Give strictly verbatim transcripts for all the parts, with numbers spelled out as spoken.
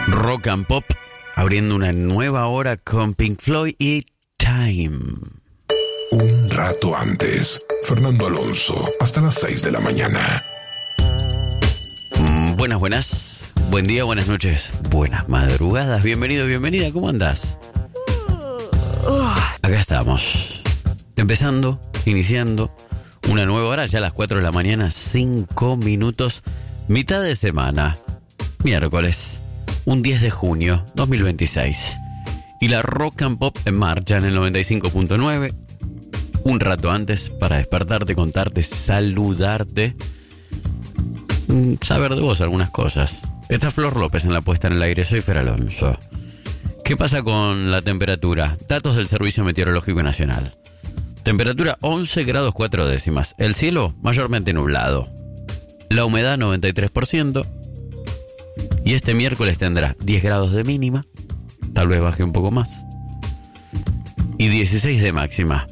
Rock and Pop, abriendo una nueva hora con Pink Floyd y Time. Un rato antes, Fernando Alonso, hasta las seis de la mañana. Mm, buenas, buenas. Buen día, buenas noches, buenas madrugadas. Bienvenido, bienvenida. ¿Cómo andás? Acá estamos. Empezando, iniciando una nueva hora, ya a las cuatro de la mañana, cinco minutos, mitad de semana, miércoles, un diez de junio dos mil veintiséis. Y la Rock and Pop en marcha en el noventa y cinco punto nueve. Un rato antes para despertarte, contarte, saludarte, saber de vos algunas cosas. Está Flor López en la puesta en el aire, soy Fer Alonso. ¿Qué pasa con la temperatura? Datos del Servicio Meteorológico Nacional. Temperatura once grados cuatro décimas. El cielo mayormente nublado. La humedad noventa y tres por ciento. Y este miércoles tendrá diez grados de mínima. Tal vez baje un poco más. Y dieciséis de máxima.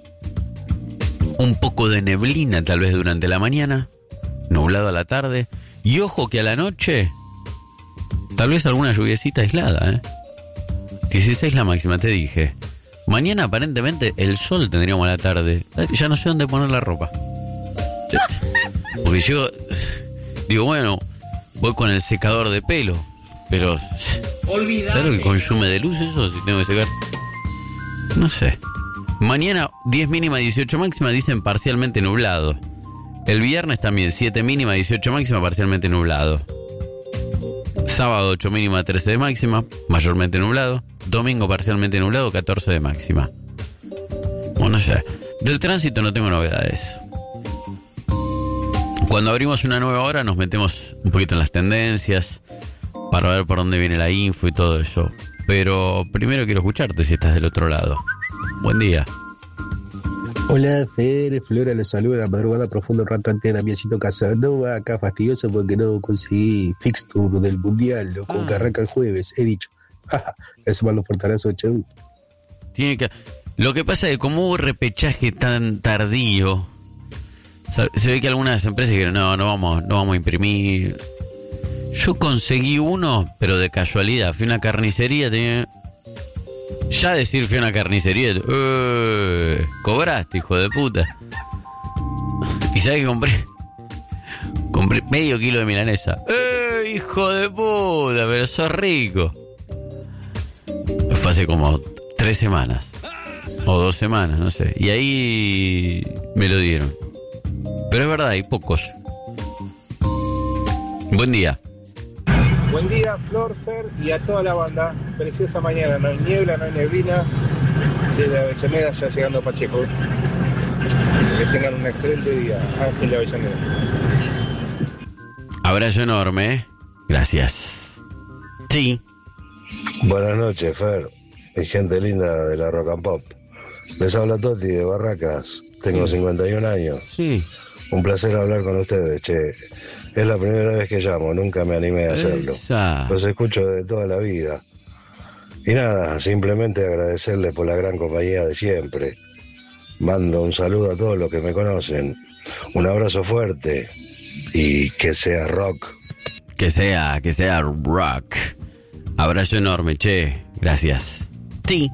Un poco de neblina tal vez durante la mañana. Nublado a la tarde. Y ojo que a la noche tal vez alguna lluviecita aislada, ¿eh? dieciséis la máxima, te dije. Mañana aparentemente el sol tendríamos a la tarde. Ya no sé dónde poner la ropa. Porque yo digo, bueno, voy con el secador de pelo. Pero Olvidame. ¿sabes lo que consume de luz eso? Si tengo que secar. No sé. Mañana diez mínima, dieciocho máxima, dicen parcialmente nublado. El viernes también siete mínima, dieciocho máxima, parcialmente nublado. Sábado ocho mínima, trece de máxima, mayormente nublado. Domingo parcialmente nublado, catorce de máxima. Bueno, no sé. Del tránsito no tengo novedades. Cuando abrimos una nueva hora nos metemos un poquito en las tendencias para ver por dónde viene la info y todo eso. Pero primero quiero escucharte si estás del otro lado. Buen día. Hola, Fer, Flora, les saluda la madrugada profunda un rato antes de Damiancito Casanova, acá fastidioso porque no conseguí fixture del mundial, loco, ah. que arranca el jueves, he dicho. Eso mando portarazo, chau. Tiene que... Lo que pasa es que como hubo repechaje tan tardío, se ve que algunas empresas dijeron, no, no vamos, no vamos a imprimir. Yo conseguí uno, pero de casualidad, fui a una carnicería, tenía... Ya decir fui a una carnicería, eh, cobraste, hijo de puta. ¿Y sabes qué compré? Compré medio kilo de milanesa. ¡Eh, hijo de puta! Pero sos rico. Fue hace como tres semanas. O dos semanas, no sé. Y ahí me lo dieron. Pero es verdad, hay pocos. Buen día. Buen día, Flor, Fer y a toda la banda. Preciosa mañana, no hay niebla, no hay neblina. Desde Avellaneda ya llegando a Pacheco. Que tengan un excelente día. Ángel de Avellaneda. Abrazo enorme, ¿eh? Gracias. Sí. Buenas noches, Fer. Y gente linda de la Rock and Pop. Les habla Toti de Barracas. Tengo cincuenta y un años. Sí. Un placer hablar con ustedes, che. Es la primera vez que llamo, nunca me animé a hacerlo. Esa. Los escucho de toda la vida. Y nada, simplemente agradecerles por la gran compañía de siempre. Mando un saludo a todos los que me conocen. Un abrazo fuerte. Y que sea rock. Que sea, que sea rock. Abrazo enorme, che. Gracias. Sí.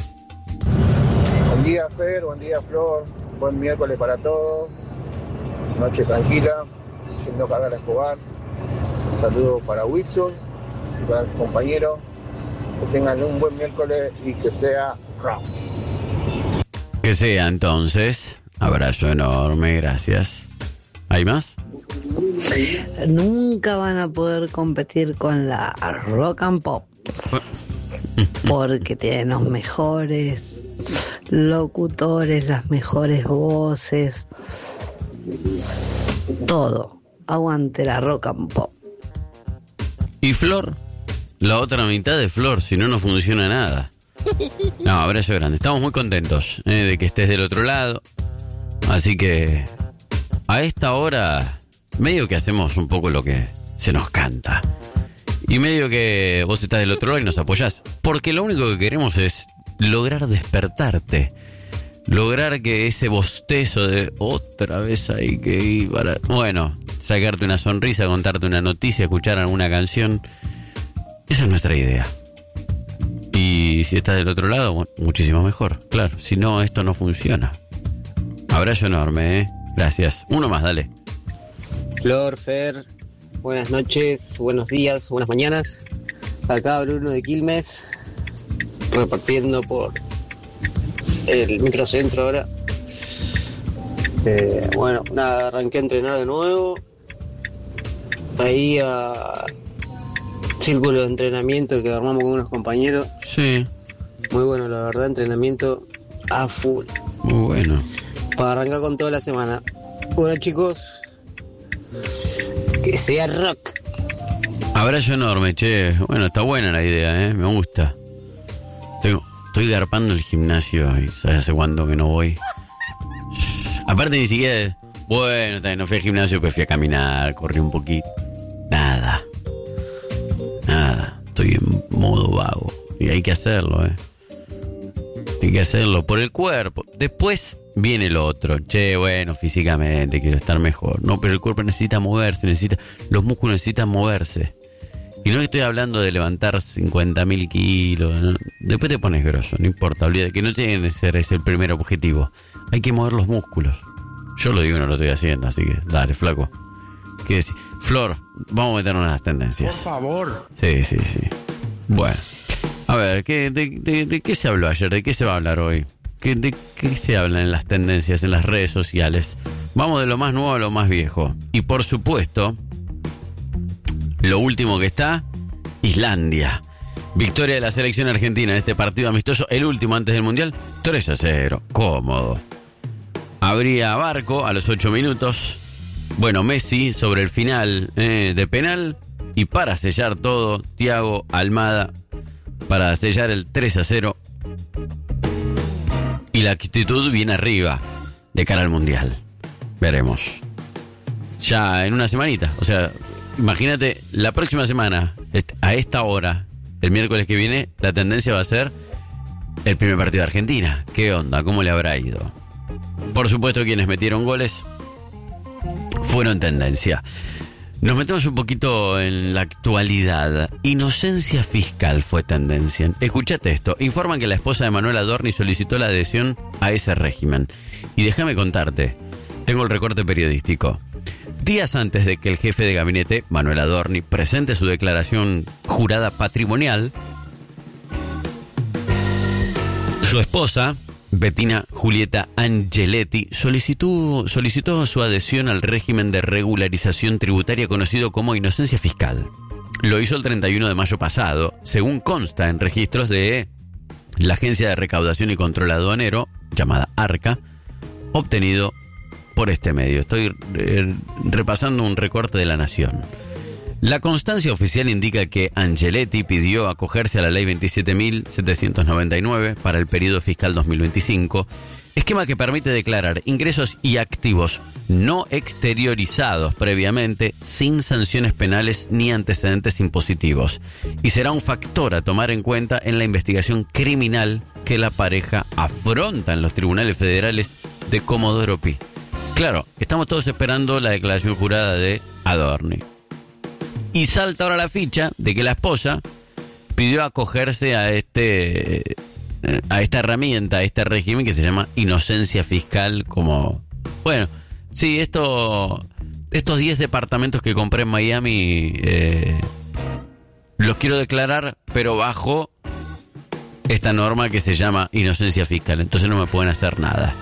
Buen día, Fer, buen día, Flor. Buen miércoles para todos. Noche tranquila. Yendo a cargar a Escobar. Un saludo para Wilson y para el compañero. Que tengan un buen miércoles y que sea rock. Que sea entonces. Abrazo enorme, gracias. ¿Hay más? Nunca van a poder competir con la Rock and Pop. Porque tienen los mejores locutores, las mejores voces. Todo. Aguante la Rock and Pop. ¿Y Flor? La otra mitad de Flor, si no, no funciona nada. No, abrazo grande. Estamos muy contentos eh, de que estés del otro lado. Así que a esta hora medio que hacemos un poco lo que se nos canta. Y medio que vos estás del otro lado y nos apoyás. Porque lo único que queremos es lograr despertarte. Lograr que ese bostezo de otra vez hay que ir para... Bueno, sacarte una sonrisa, contarte una noticia, escuchar alguna canción Esa es nuestra idea. Y si estás del otro lado, bueno, muchísimo mejor. Claro, si no, esto no funciona. Abrazo enorme, ¿eh? Gracias. Uno más, dale. Flor, Fer, buenas noches, buenos días, buenas mañanas. Acá Bruno de Quilmes, repartiendo por el microcentro ahora. Eh, bueno, nada, arranqué a entrenar de nuevo. Ahí a círculo de entrenamiento que armamos con unos compañeros. Sí. Muy bueno, la verdad, entrenamiento a full. Muy bueno. Para arrancar con toda la semana. Bueno, chicos, que sea rock. Abrazo enorme, che. Bueno, está buena la idea, ¿eh? Me gusta. Tengo, estoy garpando el gimnasio y ¿sabes hace cuánto que no voy? Aparte ni siquiera... Bueno, también no fui al gimnasio, pero fui a caminar, corrí un poquito. Nada. Nada. Estoy en modo vago. Y hay que hacerlo, ¿eh? Hay que hacerlo por el cuerpo. Después viene lo otro. Che, bueno, físicamente quiero estar mejor. No, pero el cuerpo necesita moverse, necesita... Los músculos necesitan moverse. Y no estoy hablando de levantar cincuenta mil kilos, ¿no? Después te pones grosso, no importa, olvídate que no tiene que ser ese el primer objetivo. Hay que mover los músculos. Yo lo digo y no lo estoy haciendo, así que dale, flaco. ¿Qué decís? Flor, vamos a meternos en las tendencias. Por favor. Sí, sí, sí. Bueno, a ver, ¿qué, de, de, ¿de qué se habló ayer? ¿De qué se va a hablar hoy? ¿Qué, ¿De qué se habla en las tendencias, en las redes sociales? Vamos de lo más nuevo a lo más viejo. Y por supuesto... Lo último que está, Islandia. Victoria de la selección argentina en este partido amistoso, el último antes del Mundial, tres a cero, cómodo. Abría Barco a los ocho minutos. Bueno, Messi sobre el final eh, de penal. Y para sellar todo, Thiago Almada para sellar el tres a cero. Y la actitud viene arriba de cara al Mundial. Veremos. Ya en una semanita, o sea... Imagínate, la próxima semana, a esta hora, el miércoles que viene, la tendencia va a ser el primer partido de Argentina. ¿Qué onda? ¿Cómo le habrá ido? Por supuesto, quienes metieron goles fueron tendencia. Nos metemos un poquito en la actualidad. Inocencia fiscal fue tendencia. Escuchate esto. Informan que la esposa de Manuel Adorni solicitó la adhesión a ese régimen. Y déjame contarte, tengo el recorte periodístico. Días antes de que el jefe de gabinete, Manuel Adorni, presente su declaración jurada patrimonial, su esposa, Bettina Julieta Angeletti, solicitó, solicitó su adhesión al régimen de regularización tributaria conocido como inocencia fiscal. Lo hizo el treinta y uno de mayo pasado, según consta en registros de la Agencia de Recaudación y Control Aduanero, llamada ARCA, obtenido por este medio. Estoy eh, repasando un recorte de La Nación. La constancia oficial indica que Angeletti pidió acogerse a la ley veintisiete mil setecientos noventa y nueve para el periodo fiscal dos mil veinticinco, esquema que permite declarar ingresos y activos no exteriorizados previamente sin sanciones penales ni antecedentes impositivos, y será un factor a tomar en cuenta en la investigación criminal que la pareja afronta en los tribunales federales de Comodoro Pi. Claro, estamos todos esperando la declaración jurada de Adorni. Y salta ahora la ficha de que la esposa pidió acogerse a este a esta herramienta, a este régimen que se llama inocencia fiscal, como... Bueno, sí, esto estos diez departamentos que compré en Miami eh, los quiero declarar, pero bajo esta norma que se llama inocencia fiscal. Entonces no me pueden hacer nada.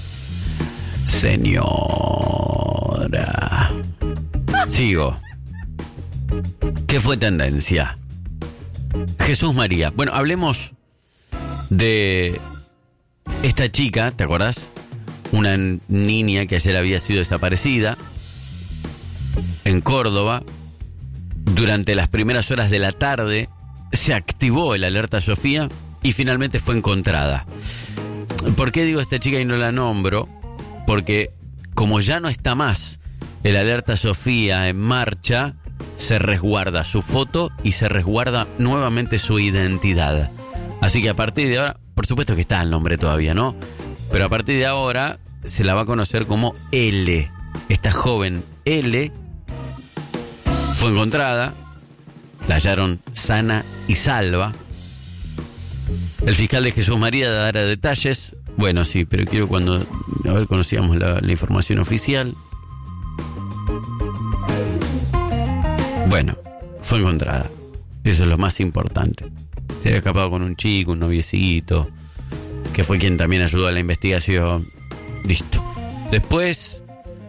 Señora. Sigo. ¿Qué fue tendencia? Jesús María. Bueno, hablemos de esta chica, ¿te acordás? Una niña que ayer había sido desaparecida en Córdoba. Durante las primeras horas de la tarde se activó el alerta Sofía y finalmente fue encontrada. ¿Por qué digo esta chica y no la nombro? Porque como ya no está más el alerta Sofía en marcha, se resguarda su foto y se resguarda nuevamente su identidad. Así que a partir de ahora, por supuesto que está el nombre todavía, ¿no? Pero a partir de ahora se la va a conocer como L. Esta joven L fue encontrada la hallaron sana y salva. El fiscal de Jesús María dará detalles. Bueno, sí, pero quiero cuando... A ver, conocíamos la, la información oficial. Bueno, fue encontrada. Eso es lo más importante. Se había escapado con un chico, un noviecito, que fue quien también ayudó a la investigación. Listo. Después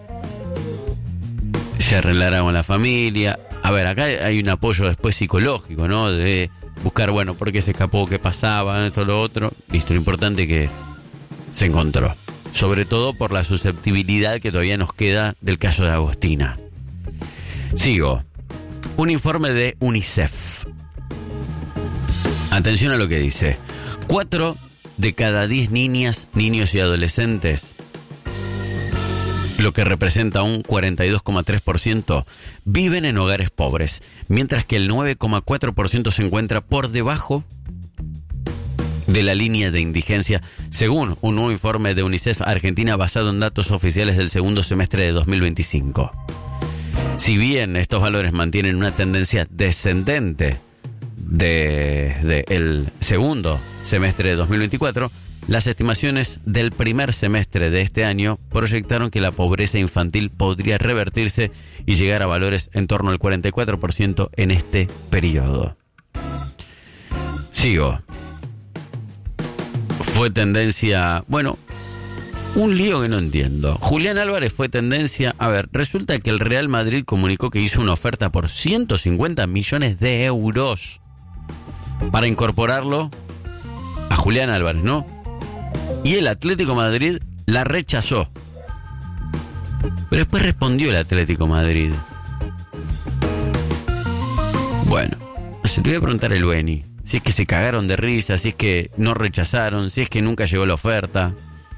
se arreglará con la familia. A ver, acá hay un apoyo después psicológico, ¿no? De buscar, bueno, por qué se escapó, qué pasaba, esto, lo otro. Listo, lo importante es que se encontró. Sobre todo por la susceptibilidad que todavía nos queda del caso de Agostina. Sigo. Un informe de UNICEF. Atención a lo que dice. Cuatro de cada diez niñas, niños y adolescentes, lo que representa un cuarenta y dos coma tres por ciento, viven en hogares pobres, mientras que el nueve coma cuatro por ciento se encuentra por debajo de la línea de indigencia, según un nuevo informe de UNICEF Argentina basado en datos oficiales del segundo semestre de dos mil veinticinco. Si bien estos valores mantienen una tendencia descendente desde el segundo semestre de dos mil veinticuatro, las estimaciones del primer semestre de este año proyectaron que la pobreza infantil podría revertirse y llegar a valores en torno al cuarenta y cuatro por ciento en este periodo. Sigo. Fue tendencia... Bueno, un lío que no entiendo. Julián Álvarez fue tendencia... A ver, resulta que el Real Madrid comunicó que hizo una oferta por ciento cincuenta millones de euros para incorporarlo a Julián Álvarez, ¿no? Y el Atlético Madrid la rechazó. Pero después respondió el Atlético Madrid. Bueno, se te voy a preguntar el Beni. Si es que se cagaron de risa, si es que no rechazaron, si es que nunca llegó la oferta.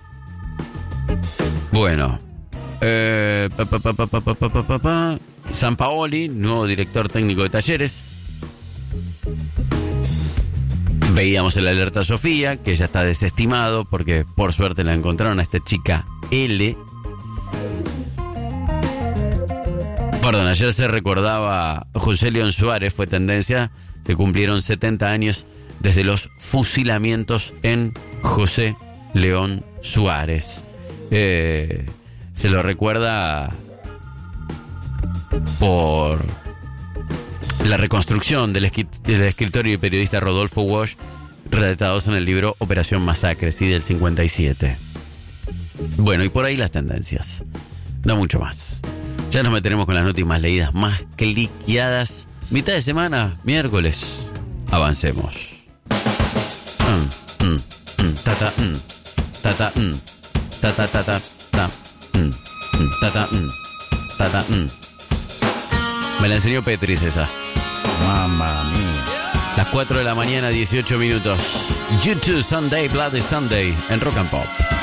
Bueno. Eh, pa, pa, pa, pa, pa, pa, pa, pa, pa. Sampaoli, nuevo director técnico de Talleres. Veíamos el Alerta Sofía, que ya está desestimado porque por suerte la encontraron a esta chica L. Perdón, ayer se recordaba José León Suárez, fue tendencia. Se cumplieron setenta años desde los fusilamientos en José León Suárez. Eh, se lo recuerda por la reconstrucción del, escri- del escritor y periodista Rodolfo Walsh, relatados en el libro Operación Masacre, sí, del cincuenta y siete. Bueno, y por ahí las tendencias. No mucho más. Ya nos meteremos con las noticias más leídas, más cliqueadas. Mitad de semana, miércoles. Avancemos. Mm, mm, mm, tata, mm, tata, mm, tata, tata, ta, mm, mm, tata, mm, tata, mm. Me la enseñó Petris esa. Mamma mía. Las cuatro de la mañana, dieciocho minutos. YouTube Sunday, Bloody Sunday, en Rock and Pop.